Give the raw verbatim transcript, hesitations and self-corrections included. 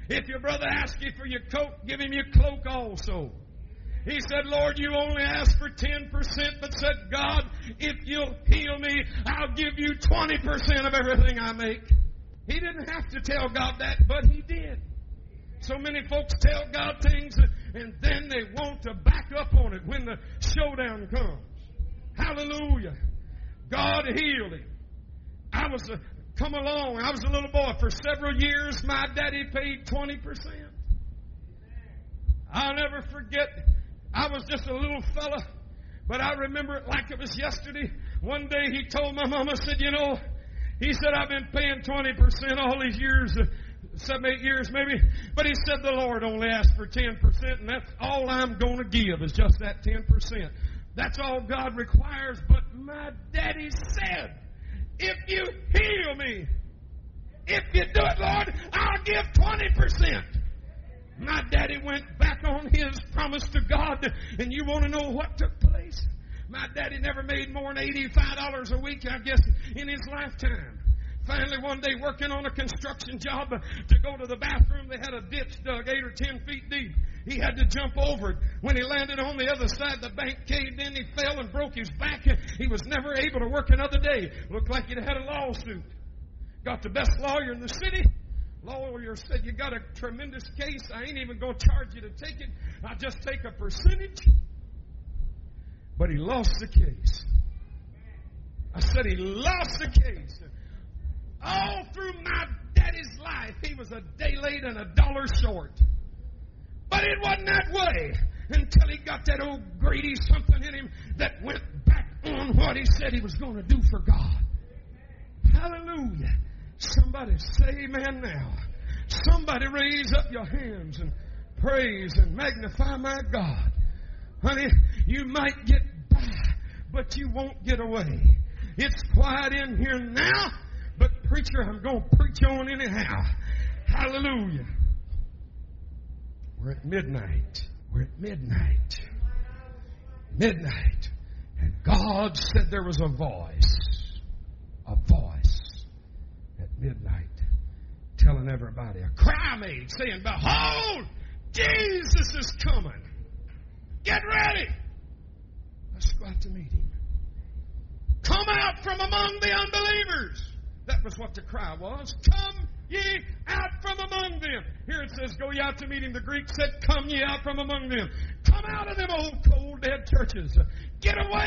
If your brother asks you for your coat, give him your cloak also. He said, Lord, you only asked for ten percent, but said, God, if you'll heal me, I'll give you twenty percent of everything I make. He didn't have to tell God that, but he did. So many folks tell God things, and then they want to back up on it when the showdown comes. Hallelujah. God healed him. I was a, come along. I was a little boy. For several years, my daddy paid twenty percent. I'll never forget. I was just a little fella, but I remember it like it was yesterday. One day he told my mama, said, you know, he said, I've been paying twenty percent all these years, uh, seven, eight years maybe. But he said, the Lord only asked for ten percent, and that's all I'm going to give is just that ten percent. That's all God requires. But my daddy said, if you heal me, if you do it, Lord, I'll give twenty percent. My daddy went back on his promise to God, and you want to know what took place? My daddy never made more than eighty-five dollars a week, I guess, in his lifetime. Finally, one day, working on a construction job, to go to the bathroom, they had a ditch dug eight or ten feet deep. He had to jump over it. When he landed on the other side, the bank caved in. He fell and broke his back. He was never able to work another day. Looked like he'd had a lawsuit. Got the best lawyer in the city. Lawyer said, you got a tremendous case. I ain't even going to charge you to take it. I'll just take a percentage. But he lost the case. I said he lost the case. All through my daddy's life, he was a day late and a dollar short. But it wasn't that way until he got that old Grady something in him that went back on what he said he was going to do for God. Hallelujah. Somebody say amen now. Somebody raise up your hands and praise and magnify my God. Honey, you might get by, but you won't get away. It's quiet in here now, but preacher, I'm going to preach on anyhow. Hallelujah. We're at midnight. We're at midnight. Midnight. And God said there was a voice. A voice. At midnight, telling everybody, a cry made, saying, behold, Jesus is coming. Get ready. Let's go out to meet him. Come out from among the unbelievers. That was what the cry was. Come ye out from among them. Here it says, go ye out to meet him. The Greek said, come ye out from among them. Come out of them old cold dead churches. Get away.